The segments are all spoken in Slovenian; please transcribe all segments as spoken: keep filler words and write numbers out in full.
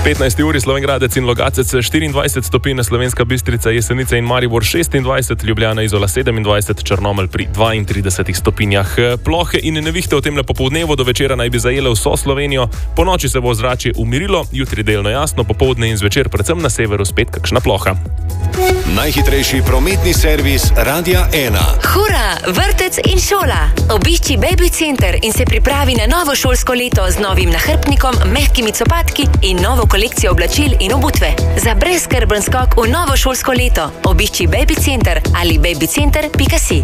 petnajsti uri Slovenj Gradec in Logatec štiriindvajset stopinj, Slovenska Bistrica, Jesenice in Maribor šestindvajset, Ljubljana, Izola sedemindvajset, Črnomelj pri dvaintridesetih stopinjah. Plohe in nevihte v temle popoldnevu do večera naj bi zajele vso Slovenijo. Po noči se bo ozračje umirilo, jutri delno jasno, popoldne in zvečer predvsem na severu spet kakšna ploha. Najhitrejši prometni servis Radia ena. Hura, vrtec in šola. Obišči Baby Center in se pripravi na novo šolsko leto z novim nahrbtnikom, mehkimi copatki in novo kolekcijo oblačil in obutve. Za brezskrben skok v novo šolsko leto obišči Baby Center ali babycenter pika si.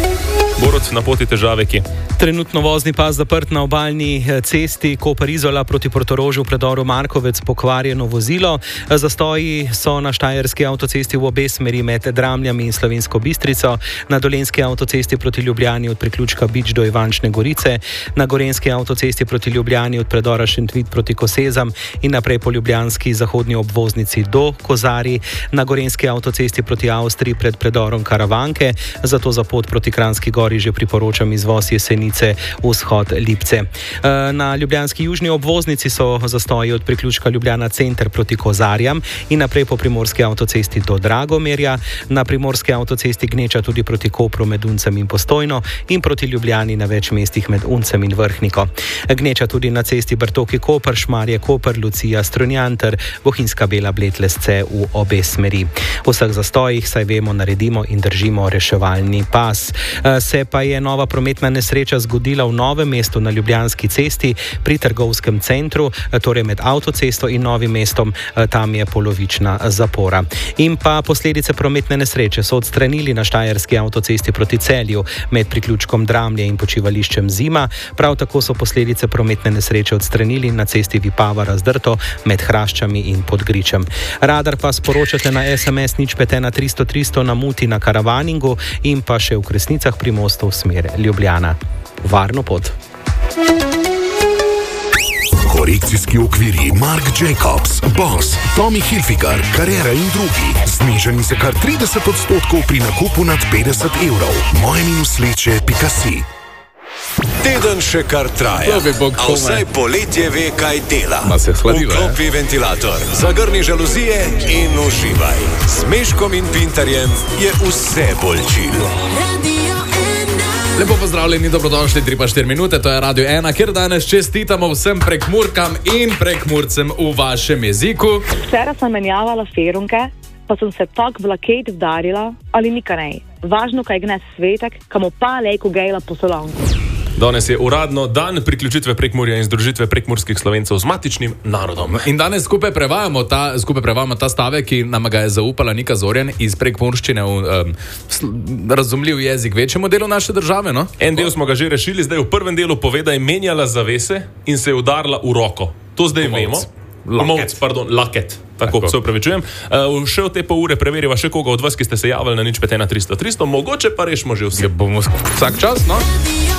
Borut, na poti težave ki? Trenutno vozni pas zaprt na obalni cesti Koper-Izola proti Portorožu v predoru Markovec, pokvarjeno vozilo. Zastoji so na štajerski avtocesti v obe smeri med Dramljami in Slovensko Bistrico, na dolenjski avtocesti proti Ljubljani od priključka Bič do Ivančne Gorice, na gorenjski avtocesti proti Ljubljani od predora Šentvid proti Kosezam in naprej po ljubljanski zahodni obvoznici do Kozarij, na gorenjski avtocesti proti Avstriji pred predorom Karavanke, zato za pot proti Kranjski Gori že priporočam izvoz Jesenice, vzhod Lipce. Na ljubljanski južni obvoznici so zastoji od priključka Ljubljana center proti Kozarjam in naprej po primorski avtocesti do Dragomerja, na primorski avtocesti gneča tudi proti Kopru med Uncem in Postojno in proti Ljubljani na več mestih med Uncem in Vrhniko. Gneča tudi na cesti Brtoki-Koper, Šmarje-Koper, Lucija, Strunjanter, Bohinjska Bela-Bled-Lesce v obe smeri. V vseh zastojih, saj vemo, naredimo in držimo reševalni pas. Se pa je nova prometna nesreča zgodila v Novem mestu na Ljubljanski cesti pri trgovskem centru, torej med avtocesto in Novim mestom, tam je polovična zapora. In pa posledice prometne nesreče so odstranili na štajerski avtocesti proti Celju med priključkom Dramlje in počivališčem Zima. Prav tako so posledice prometne nesreče odstranili na cesti Vipava-Razdrto med Hraščami in Podgričem. Radar pa sporočate na es em es nič pet ena tristo tristo na Muti na Karavaningu in pa še v Kresnicah pri mostu v smer Ljubljana. Varno pot. Korekcijski okvirji Marc Jacobs, Boss, Tommy Hilfiger, Carrera in drugi. Znižani se kar trideset odstotkov pri nakupu nad petdeset evrov. moje minus leče pika si. Teden še kar traja, a vsaj poletje ve, kaj dela. Vklopi ventilator, zagrni žaluzije in uživaj. S Meškom in Pintarjem je vse bolj chill. Lepo pozdravljeni, dobrodošli, tri pa štiri minute, to je Radio ena, kjer danes čestitamo vsem Prekmurkam in Prekmurcem v vašem jeziku. Včeraj sem menjavala ferunke, pa sem se tak vlaket vdarila, ali nika nej. Važno, kaj gnes svetek, kamo pa lejko gejla po solonku. Danes je uradno dan priključitve Prekmurja in združitve prekmurskih Slovencev z matičnim narodom. In danes skupaj prevajamo ta, skupaj prevajamo ta stavek, ki nam ga je zaupala Nika Zorjan iz prekmurščine v um, razumljiv jezik večjemu delu naše države, no? En del smo ga že rešili, zdaj v prvem delu poveda je menjala zavese in se je udarila v roko. To zdaj Pomovc. vemo. Laket. Pardon, laket. Tako, Tako. se upravičujem. Uh, še v te pol ure preveriva še koga od vas, ki ste se javili na nič pet ena tristo tristo. Mogoče pa rešimo že vsi. Ja, bomo vsak čas, no?